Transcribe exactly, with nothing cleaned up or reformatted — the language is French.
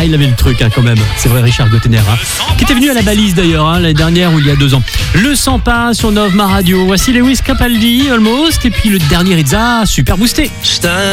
Ah, il avait le truc hein, quand même. C'est vrai, Richard Gottener, hein, qui était venu à la balise d'ailleurs hein, l'année dernière ou il y a deux ans. Le cent pas sur Nov Ma Radio. Voici Lewis Capaldi, Almost, et puis le dernier Itza, super boosté.